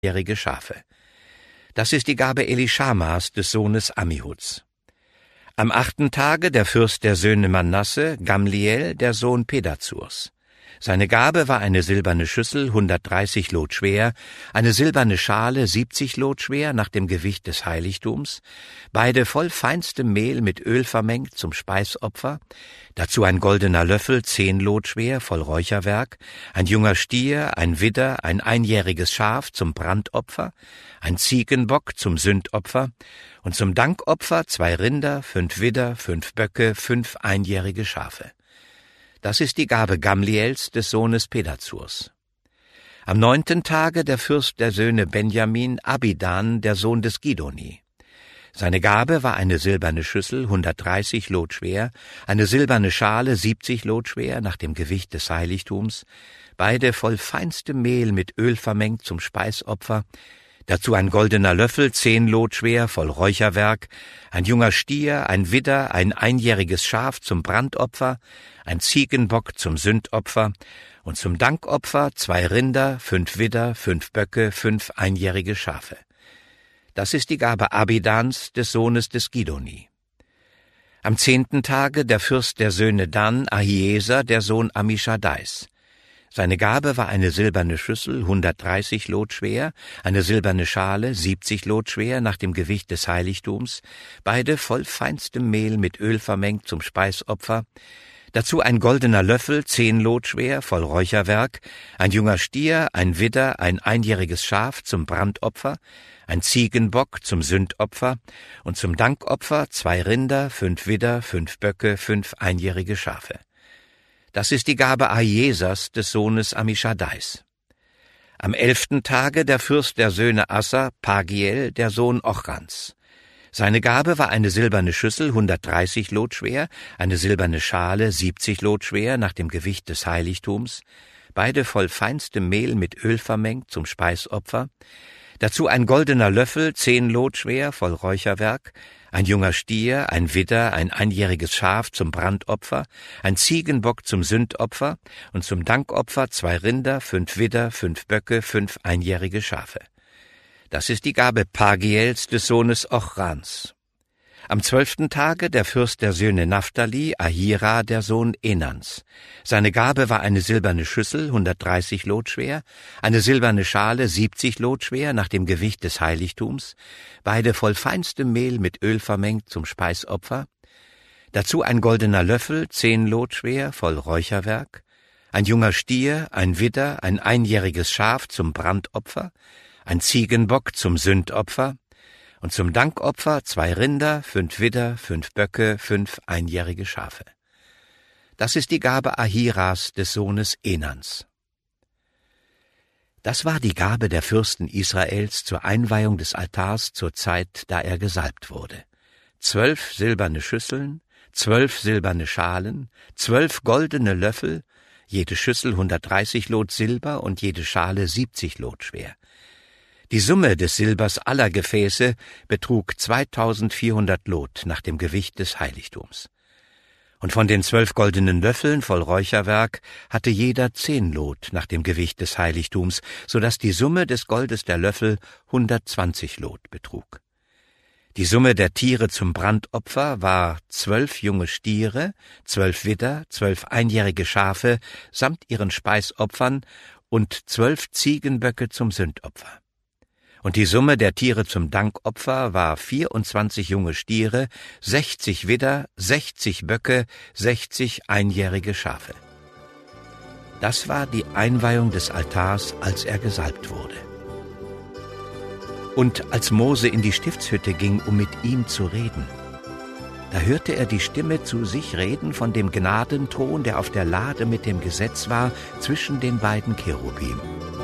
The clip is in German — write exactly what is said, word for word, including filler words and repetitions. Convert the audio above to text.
jährige Schafe. Das ist die Gabe Elischamas des Sohnes Ammihuds. Am achten Tage der Fürst der Söhne Manasse, Gamliel, der Sohn Pedazurs. Seine Gabe war eine silberne Schüssel, hundertdreißig Lot schwer, eine silberne Schale, siebzig Lot schwer, nach dem Gewicht des Heiligtums, beide voll feinstem Mehl mit Öl vermengt zum Speisopfer, dazu ein goldener Löffel, zehn Lot schwer, voll Räucherwerk, ein junger Stier, ein Widder, ein einjähriges Schaf zum Brandopfer, ein Ziegenbock zum Sündopfer und zum Dankopfer zwei Rinder, fünf Widder, fünf Böcke, fünf einjährige Schafe. Das ist die Gabe Gamliels des Sohnes Pedazurs. Am neunten Tage der Fürst der Söhne Benjamin, Abidan, der Sohn des Gidoni. Seine Gabe war eine silberne Schüssel, hundertdreißig Lot schwer, eine silberne Schale, siebzig Lot schwer, nach dem Gewicht des Heiligtums, beide voll feinstem Mehl mit Öl vermengt zum Speisopfer, dazu ein goldener Löffel, zehn Lot schwer, voll Räucherwerk, ein junger Stier, ein Widder, ein einjähriges Schaf zum Brandopfer, ein Ziegenbock zum Sündopfer und zum Dankopfer zwei Rinder, fünf Widder, fünf Böcke, fünf einjährige Schafe. Das ist die Gabe Abidans, des Sohnes des Gidoni. Am zehnten Tage der Fürst der Söhne Dan, Ahieser, der Sohn Ammischaddais. Seine Gabe war eine silberne Schüssel, hundertdreißig Lot schwer, eine silberne Schale, siebzig Lot schwer, nach dem Gewicht des Heiligtums, beide voll feinstem Mehl mit Öl vermengt zum Speisopfer, dazu ein goldener Löffel, zehn Lot schwer, voll Räucherwerk, ein junger Stier, ein Widder, ein einjähriges Schaf zum Brandopfer, ein Ziegenbock zum Sündopfer und zum Dankopfer zwei Rinder, fünf Widder, fünf Böcke, fünf einjährige Schafe. Das ist die Gabe Ahiesers des Sohnes Ammischaddais. Am elften Tage der Fürst der Söhne Assa, Pagiel, der Sohn Ochrans. Seine Gabe war eine silberne Schüssel, hundertdreißig Lot schwer, eine silberne Schale, siebzig Lot schwer, nach dem Gewicht des Heiligtums, beide voll feinstem Mehl mit Öl vermengt zum Speisopfer, dazu ein goldener Löffel, zehn Lot schwer, voll Räucherwerk, ein junger Stier, ein Widder, ein einjähriges Schaf zum Brandopfer, ein Ziegenbock zum Sündopfer und zum Dankopfer zwei Rinder, fünf Widder, fünf Böcke, fünf einjährige Schafe. Das ist die Gabe Pagiels des Sohnes Ochrans. Am zwölften Tage der Fürst der Söhne Naphtali, Ahira, der Sohn Enans. Seine Gabe war eine silberne Schüssel, hundertdreißig Lot schwer, eine silberne Schale, siebzig Lot schwer, nach dem Gewicht des Heiligtums, beide voll feinstem Mehl mit Öl vermengt zum Speisopfer, dazu ein goldener Löffel, zehn Lot schwer, voll Räucherwerk, ein junger Stier, ein Widder, ein einjähriges Schaf zum Brandopfer, ein Ziegenbock zum Sündopfer, und zum Dankopfer zwei Rinder, fünf Widder, fünf Böcke, fünf einjährige Schafe. Das ist die Gabe Ahiras des Sohnes Enans. Das war die Gabe der Fürsten Israels zur Einweihung des Altars zur Zeit, da er gesalbt wurde. Zwölf silberne Schüsseln, zwölf silberne Schalen, zwölf goldene Löffel, jede Schüssel hundertdreißig Lot Silber und jede Schale siebzig Lot schwer. Die Summe des Silbers aller Gefäße betrug zweitausendvierhundert Lot nach dem Gewicht des Heiligtums. Und von den zwölf goldenen Löffeln voll Räucherwerk hatte jeder zehn Lot nach dem Gewicht des Heiligtums, so dass die Summe des Goldes der Löffel hundertzwanzig Lot betrug. Die Summe der Tiere zum Brandopfer war zwölf junge Stiere, zwölf Widder, zwölf einjährige Schafe samt ihren Speisopfern und zwölf Ziegenböcke zum Sündopfer. Und die Summe der Tiere zum Dankopfer war vierundzwanzig junge Stiere, sechzig Widder, sechzig Böcke, sechzig einjährige Schafe. Das war die Einweihung des Altars, als er gesalbt wurde. Und als Mose in die Stiftshütte ging, um mit ihm zu reden, da hörte er die Stimme zu sich reden von dem Gnadenthron, der auf der Lade mit dem Gesetz war, zwischen den beiden Cherubim.